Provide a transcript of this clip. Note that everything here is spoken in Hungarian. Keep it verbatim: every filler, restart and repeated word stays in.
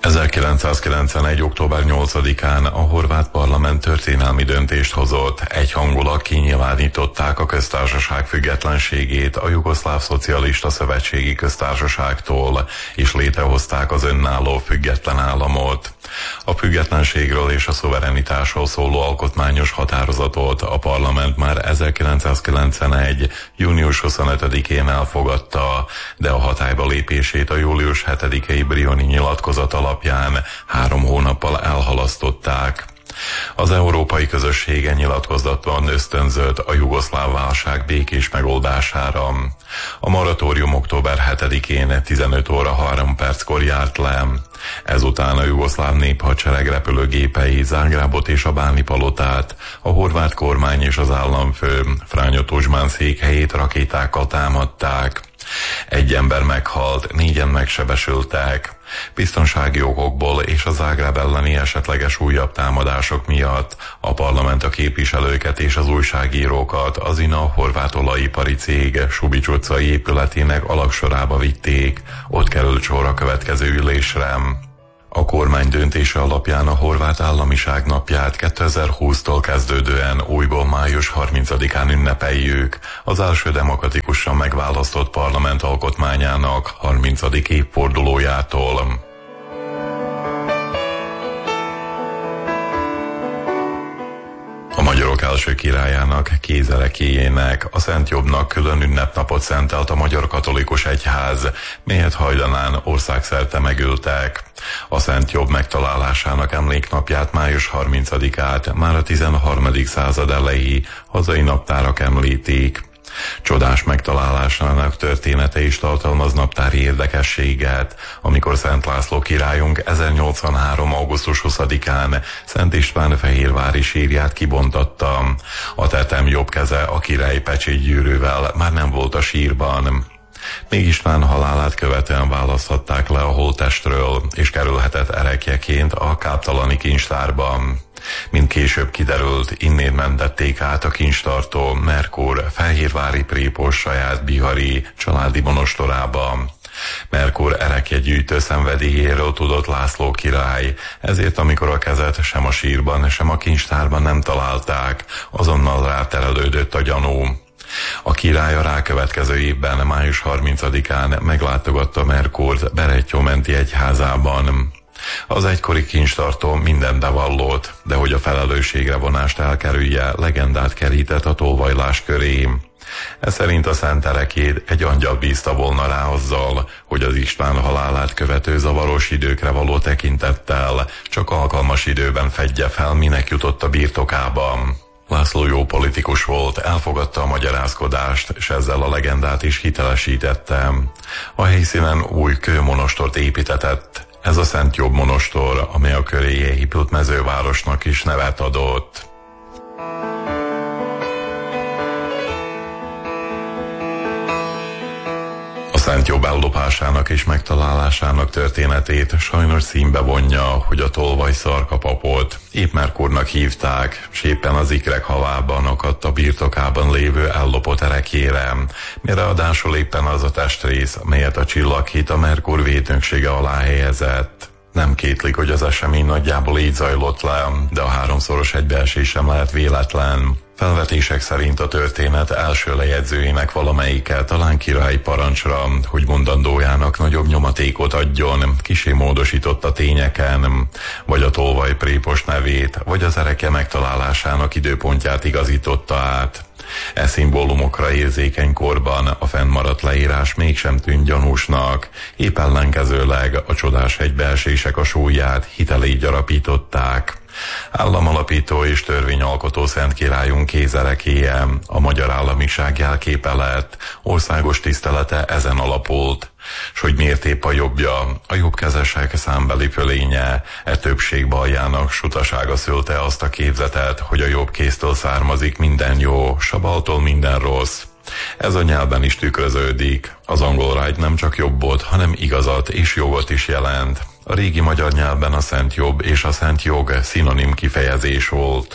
ezerkilencszázkilencvenegy. október nyolcadikán a horvát parlament történelmi döntést hozott, egyhangulag kinyilvánították a köztársaság függetlenségét a Jugoszláv Szocialista Szövetségi Köztársaságtól, és létrehozták az önálló független államot. A függetlenségről és a szuverenitásról szóló alkotmányos határozatot a parlament már ezerkilencszázkilencvenegy. június huszonötödikén elfogadta, de a hatályba lépését a július hetedikei Brioni nyilatkozat alapján három hónappal elhalasztották. Az európai közössége nyilatkozatban ösztönzött a jugoszláv válság békés megoldására. A moratórium október hetedikén tizenöt óra három perckor járt le. Ezután a jugoszláv néphadsereg repülőgépei Zágrábot és a Báni palotát, a horvát kormány és az államfő Franjo Tuđman székhelyét rakétákkal támadták. Egy ember meghalt, négyen megsebesültek. Biztonsági okokból és a Zágráb elleni esetleges újabb támadások miatt a parlament a képviselőket és az újságírókat az i en á horvát olajipari cég Šubić utcai épületének alagsorába vitték, ott került sor a következő ülésre. A kormány döntése alapján a horvát államiság napját kétezer-húsztól kezdődően újból május harmincadikán ünnepeljük, az első demokratikusan megválasztott parlament alkotmányának harmincadik évfordulójától. A magyarok első királyának, Kézerekéjének, a Szent Jobbnak külön ünnepnapot szentelt a Magyar Katolikus Egyház, melyet hajdanán országszerte megültek. A Szent Jobb megtalálásának emléknapját, május harmincadikát már a tizenharmadik század elejé hazai naptárak említik. Csodás megtalálásának története is tartalmaz naptári érdekességet, amikor Szent László királyunk ezernyolcvanhárom. augusztus huszadikán Szent István fehérvári sírját kibontatta. A tetem jobb keze a királyi pecsétgyűrűvel már nem volt a sírban. Még István halálát követően választhatták le a holttestről, és kerülhetett erekjeként a káptalani kincstárban. Mint később kiderült, innét mentették át a kincstartó Merkur fehérvári prépos saját bihari családi monostorába. Merkur erekjegyűjtő szenvedélyéről tudott László király, ezért amikor a kezet sem a sírban, sem a kincstárban nem találták, azonnal ráterelődött a gyanú. A király a rákövetkező évben, május harmincadikán meglátogatta Merkurt Berettyómenti egyházában. Az egykori kincstartó mindent bevallott, de hogy a felelősségre vonást elkerülje, legendát kerített a tolvajlás köré. Ez szerint a szent erekét egy angyal bízta volna rá azzal, hogy az István halálát követő zavaros időkre való tekintettel csak alkalmas időben fedje fel, minek jutott a birtokában. László jó politikus volt, elfogadta a magyarázkodást, és ezzel a legendát is hitelesítette. A helyszínen új kőmonostort építetett. Ez a Szent Jobb monostor, amely a köréje épült mezővárosnak is nevet adott. A Szent Jobb ellopásának és megtalálásának történetét sajnos színbe vonja, hogy a tolvaj szarkapapot épp Merkurnak hívták, s éppen az ikrek havában akadt a birtokában lévő ellopott erekjére, mire adásul éppen az a testrész, melyet a Csillaghíd a Merkur védnöksége alá helyezett. Nem kétlik, hogy az esemény nagyjából így zajlott le, de a háromszoros egybeesés sem lehet véletlen. Felvetések szerint a történet első lejegyzőinek valamelyike talán királyi parancsra, hogy mondandójának nagyobb nyomatékot adjon, kissé módosított a tényeken, vagy a tolvaj prépos nevét, vagy az ereke megtalálásának időpontját igazította át. E szimbólumokra érzékeny korban a fennmaradt leírás mégsem tűnt gyanúsnak, épp ellenkezőleg a csodás egybeesések a súlyát hitelét gyarapították. Államalapító és törvényalkotó szent királyunk Kézerekéje a magyar államiság jelképe lett, országos tisztelete ezen alapult, s hogy miért épp a jobbja, a jobbkezesek számbeli fölénye, e többség baljának sutasága szülte azt a képzetet, hogy a jobb kéztől származik minden jó, s a baltól minden rossz. Ez a nyelven is tükröződik. Az angol right nem csak jobbot, hanem igazat és jogot is jelent. A régi magyar nyelvben a Szent Jobb és a Szent Jog szinonim kifejezés volt.